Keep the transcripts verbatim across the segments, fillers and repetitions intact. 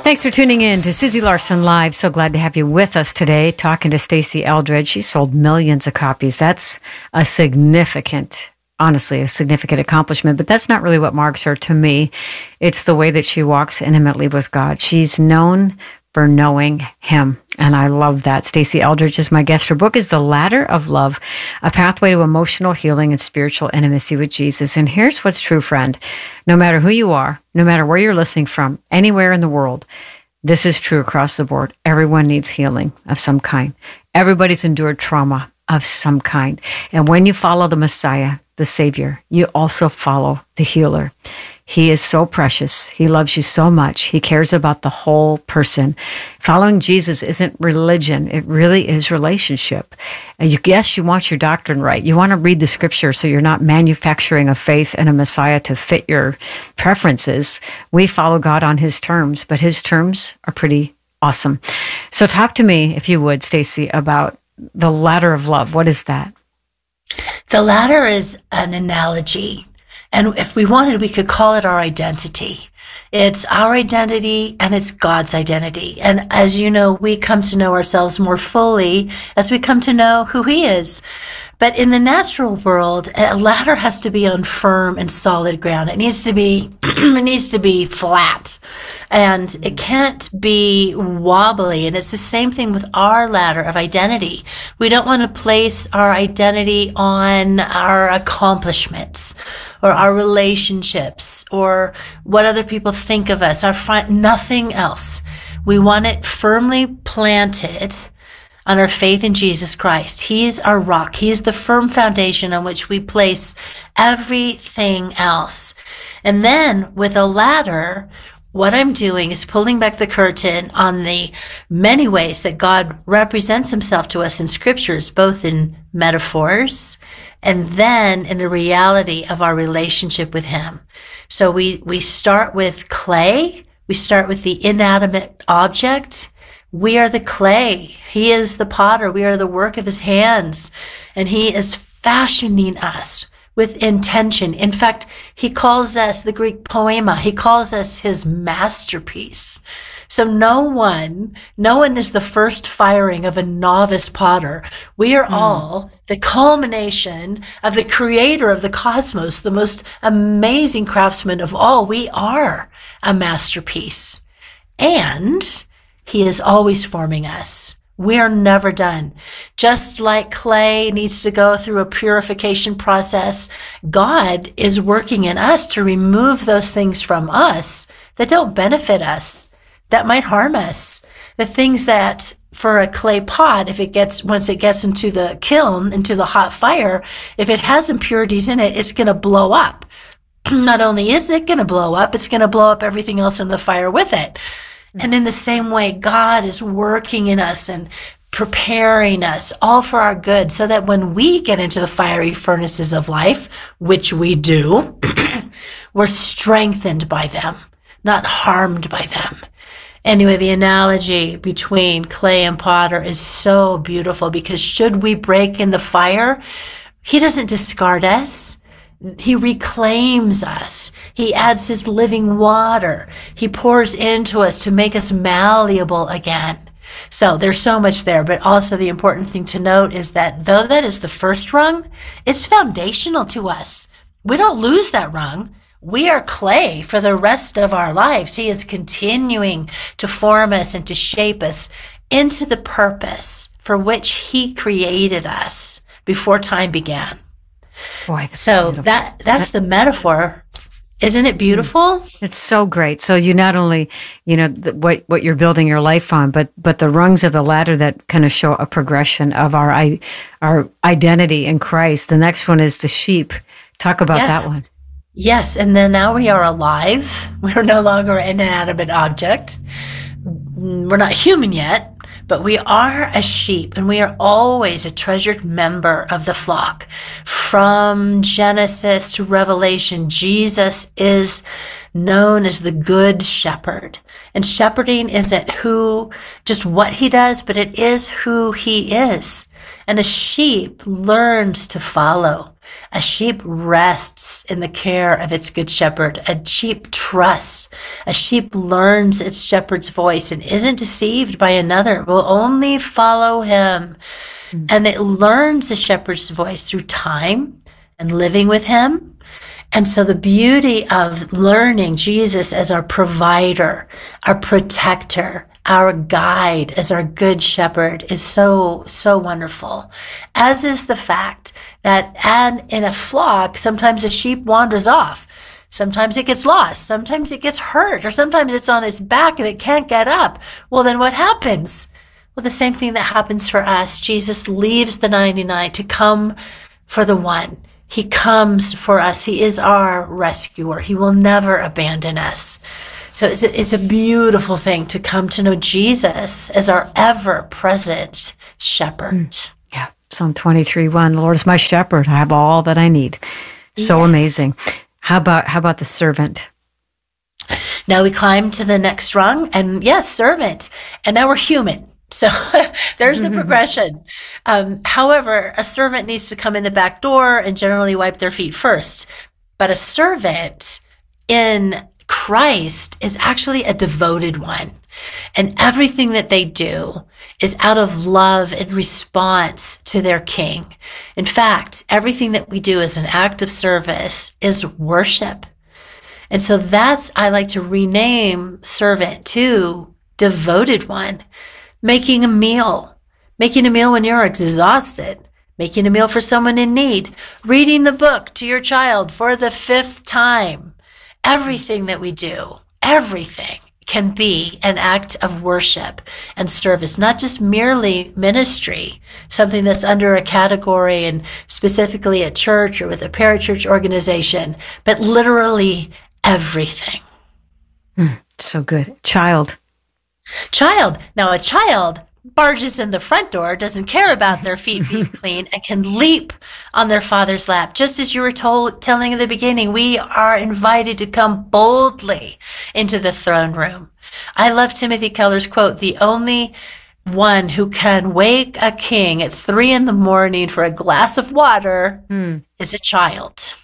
Thanks for tuning in to Susie Larson Live. So glad to have you with us today, talking to Stasi Eldredge. She sold millions of copies. That's a significant, honestly, a significant accomplishment, but that's not really what marks her to me. It's the way that she walks intimately with God. She's known for knowing Him, and I love that. Stasi Eldredge is my guest. Her book is The Ladder of Love, A Pathway to Emotional Healing and Spiritual Intimacy with Jesus. And here's what's true, friend. No matter who you are, no matter where you're listening from, anywhere in the world, this is true across the board. Everyone needs healing of some kind. Everybody's endured trauma of some kind. And when you follow the Messiah, the Savior, you also follow the healer. He is so precious. He loves you so much. He cares about the whole person. Following Jesus isn't religion. It really is relationship. And you guess you want your doctrine right. You want to read the scripture so you're not manufacturing a faith and a Messiah to fit your preferences. We follow God on His terms, but His terms are pretty awesome. So talk to me, if you would, Stasi, about the ladder of love. What is that? The ladder is an analogy. And if we wanted, we could call it our identity. It's our identity and it's God's identity. And as you know, we come to know ourselves more fully as we come to know who He is. But in the natural world, a ladder has to be on firm and solid ground. It needs to be, it needs to be flat, and it can't be wobbly. And it's the same thing with our ladder of identity. We don't want to place our identity on our accomplishments or our relationships or what other people think of us, our fi- nothing else. We want it firmly planted on our faith in Jesus Christ. He is our rock. He is the firm foundation on which we place everything else. And then with a ladder, what I'm doing is pulling back the curtain on the many ways that God represents Himself to us in scriptures, both in metaphors and then in the reality of our relationship with Him. So we, we start with clay. We start with the inanimate object. We are the clay. He is the potter. We are the work of His hands. And He is fashioning us with intention. In fact, He calls us, the Greek poema, He calls us His masterpiece. So no one, no one is the first firing of a novice potter. We are mm. all the culmination of the creator of the cosmos, the most amazing craftsman of all. We are a masterpiece. And He is always forming us. We are never done. Just like clay needs to go through a purification process, God is working in us to remove those things from us that don't benefit us, that might harm us. The things that for a clay pot, if it gets, once it gets into the kiln, into the hot fire, if it has impurities in it, it's going to blow up. Not only is it going to blow up, it's going to blow up everything else in the fire with it. And in the same way, God is working in us and preparing us all for our good so that when we get into the fiery furnaces of life, which we do, we're strengthened by them, not harmed by them. Anyway, the analogy between clay and potter is so beautiful because should we break in the fire, He doesn't discard us. He reclaims us. He adds His living water. He pours into us to make us malleable again. So there's so much there, but also the important thing to note is that though that is the first rung, it's foundational to us. We don't lose that rung. We are clay for the rest of our lives. He is continuing to form us and to shape us into the purpose for which He created us before time began. Boy, so beautiful. that that's the metaphor. Isn't it beautiful? It's so great. So you not only, you know, the, what what you're building your life on, but but the rungs of the ladder that kind of show a progression of our I, our identity in Christ. The next one is the sheep. Talk about yes. that one. Yes, and then now we are alive. We are no longer an inanimate object. We're not human yet. But we are a sheep, and we are always a treasured member of the flock. From Genesis to Revelation, Jesus is known as the Good Shepherd. And shepherding isn't who, just what He does, but it is who He is. And a sheep learns to follow. A sheep rests in the care of its good shepherd. A sheep trusts. A sheep learns its shepherd's voice and isn't deceived by another. It will only follow him. Mm. And it learns the shepherd's voice through time and living with him. And so the beauty of learning Jesus as our provider, our protector, our guide, as our good shepherd is so, so wonderful. As is the fact that and in a flock, sometimes a sheep wanders off. Sometimes it gets lost. Sometimes it gets hurt, or sometimes it's on its back and it can't get up. Well, then what happens? Well, the same thing that happens for us. Jesus leaves the ninety-nine to come for the one. He comes for us. He is our rescuer. He will never abandon us. So it's a, it's a beautiful thing to come to know Jesus as our ever-present shepherd. Mm, yeah, Psalm twenty-three one, the Lord is my shepherd. I have all that I need. So yes. Amazing. How about how about the servant? Now we climb to the next rung, and yes, servant. And now we're human. So there's the progression. Um, however, a servant needs to come in the back door and generally wipe their feet first. But a servant in Christ is actually a devoted one. And everything that they do is out of love and response to their king. In fact, everything that we do as an act of service is worship. And so that's, I like to rename servant to devoted one. Making a meal, making a meal when you're exhausted, making a meal for someone in need, reading the book to your child for the fifth time. Everything that we do, everything can be an act of worship and service, not just merely ministry, something that's under a category and specifically at church or with a parachurch organization, but literally everything. Mm, so good. Child. Child. Now, a child barges in the front door, doesn't care about their feet being clean, and can leap on their father's lap. Just as you were told, telling in the beginning, we are invited to come boldly into the throne room. I love Timothy Keller's quote, the only one who can wake a king at three in the morning for a glass of water mm. is a child.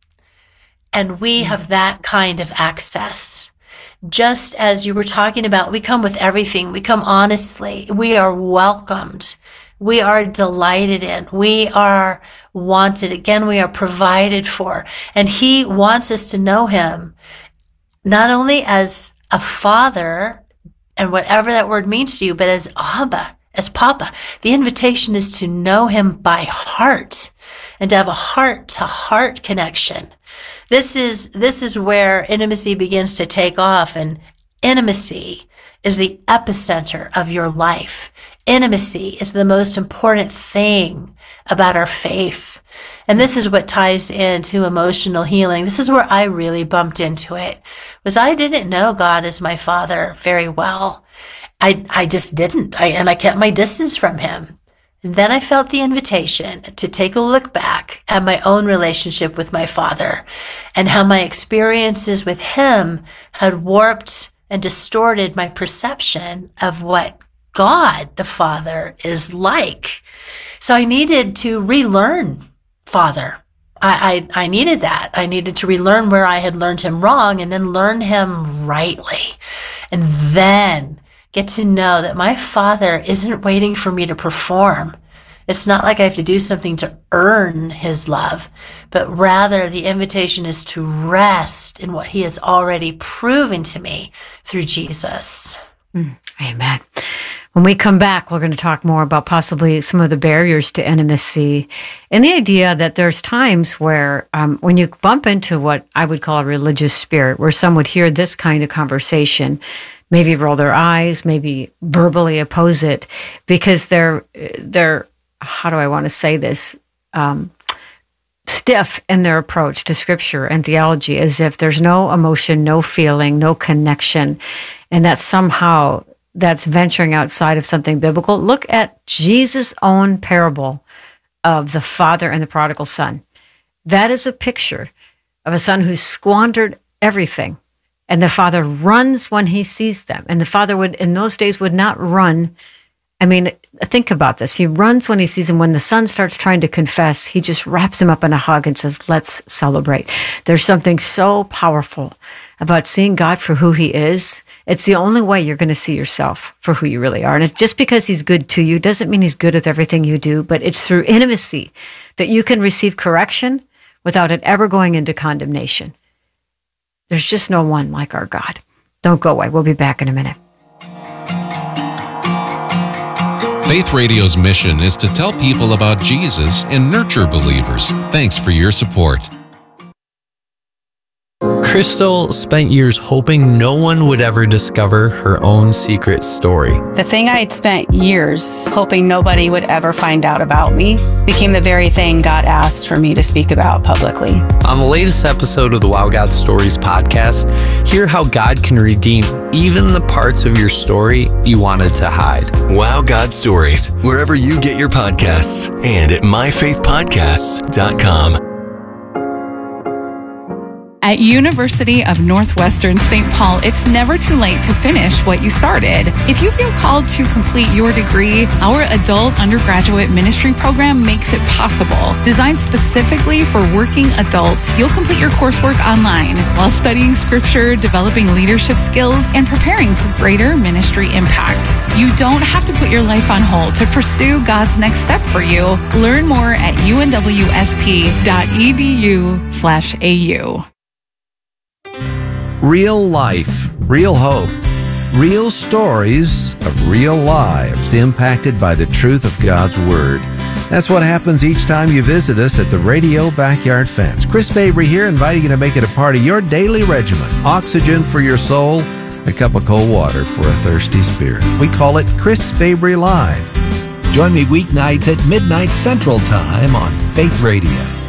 And we mm. have that kind of access. Just as you were talking about, we come with everything. We come honestly. We are welcomed. We are delighted in. We are wanted. Again, we are provided for. And he wants us to know him, not only as a father, and whatever that word means to you, but as Abba, as Papa. The invitation is to know him by heart and to have a heart-to-heart connection. This is this is where intimacy begins to take off, and intimacy is the epicenter of your life. Intimacy is the most important thing about our faith. And this is what ties into emotional healing. This is where I really bumped into it, was I didn't know God as my father very well. I I just didn't. I, and I kept my distance from him. And then I felt the invitation to take a look back at my own relationship with my father and how my experiences with him had warped and distorted my perception of what God, the Father, is like. So I needed to relearn Father. I, I, I needed that. I needed to relearn where I had learned him wrong and then learn him rightly. And then get to know that my Father isn't waiting for me to perform. It's not like I have to do something to earn his love, but rather the invitation is to rest in what he has already proven to me through Jesus. Mm, amen. When we come back, we're going to talk more about possibly some of the barriers to intimacy and the idea that there's times where um, when you bump into what I would call a religious spirit, where some would hear this kind of conversation, maybe roll their eyes, maybe verbally oppose it, because they're, they're how do I want to say this, um, stiff in their approach to scripture and theology, as if there's no emotion, no feeling, no connection, and that somehow that's venturing outside of something biblical. Look at Jesus' own parable of the father and the prodigal son. That is a picture of a son who squandered everything. And the father runs when he sees them. And the father would, in those days, would not run I mean, think about this. He runs when he sees him. When the son starts trying to confess, he just wraps him up in a hug and says, let's celebrate. There's something so powerful about seeing God for who he is. It's the only way you're going to see yourself for who you really are. And it's just because he's good to you doesn't mean he's good with everything you do, but it's through intimacy that you can receive correction without it ever going into condemnation. There's just no one like our God. Don't go away. We'll be back in a minute. Faith Radio's mission is to tell people about Jesus and nurture believers. Thanks for your support. Crystal spent years hoping no one would ever discover her own secret story. The thing I'd spent years hoping nobody would ever find out about me became the very thing God asked for me to speak about publicly. On the latest episode of the Wow God Stories podcast, hear how God can redeem even the parts of your story you wanted to hide. Wow God Stories, wherever you get your podcasts, and at my faith podcasts dot com. At University of Northwestern Saint Paul, it's never too late to finish what you started. If you feel called to complete your degree, our adult undergraduate ministry program makes it possible. Designed specifically for working adults, you'll complete your coursework online while studying scripture, developing leadership skills, and preparing for greater ministry impact. You don't have to put your life on hold to pursue God's next step for you. Learn more at u n w s p dot e d u slash a u. Real life, real hope, real stories of real lives impacted by the truth of God's Word. That's what happens each time you visit us at the Radio Backyard Fence. Chris Fabry here, inviting you to make it a part of your daily regimen. Oxygen for your soul, a cup of cold water for a thirsty spirit. We call it Chris Fabry Live. Join me weeknights at midnight Central Time on Faith Radio.